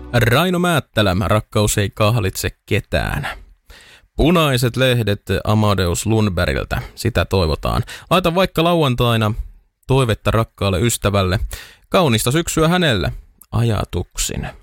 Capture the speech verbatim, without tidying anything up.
Raino Määttälä, rakkaus ei kahlitse ketään. Punaiset lehdet Amadeus Lundbergiltä, sitä toivotaan. Laita vaikka lauantaina toivetta rakkaalle ystävälle. Kaunista syksyä hänelle ajatuksin.